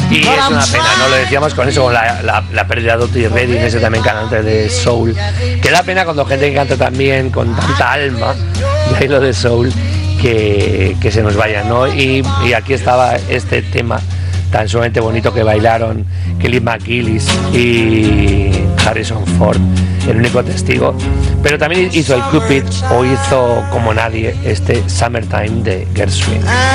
Y es una pena, ¿no? Lo decíamos con eso, con la pérdida de Otis Redding, ese también cantante de soul. Que da pena cuando gente que canta también con tanta alma, de ahí lo de soul, que se nos vayan, ¿no? Y aquí estaba este tema tan sumamente bonito que bailaron Kelly McGillis y Harrison Ford, el único testigo. Pero también hizo el Cupid, o hizo como nadie este Summertime de Gershwin.